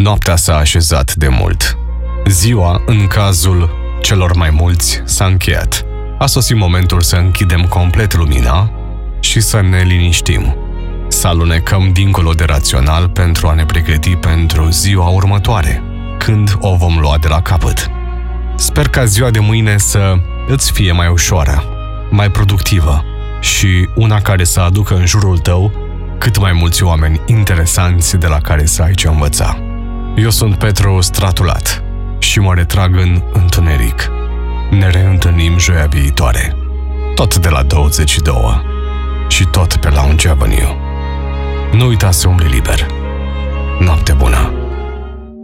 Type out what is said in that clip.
Noaptea s-a așezat de mult. Ziua, în cazul celor mai mulți, s-a încheiat. A sosit momentul să închidem complet lumina și să ne liniștim. Să alunecăm dincolo de rațional pentru a ne pregăti pentru ziua următoare, când o vom lua de la capăt. Sper ca ziua de mâine să îți fie mai ușoară, mai productivă și una care să aducă în jurul tău cât mai mulți oameni interesanți de la care să ai ce învăța. Eu sunt Petru Stratulat și mă retrag în întuneric. Ne reîntâlnim joia viitoare, tot de la 22 și tot pe Lounge Avenue. Nu uita să umbli liber. Noapte bună!